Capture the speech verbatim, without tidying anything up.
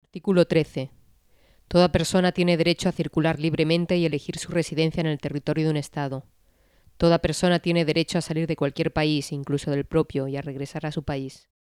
Artículo trece. Toda persona tiene derecho a circular libremente y elegir su residencia en el territorio de un Estado. Toda persona tiene derecho a salir de cualquier país, incluso del propio, y a regresar a su país.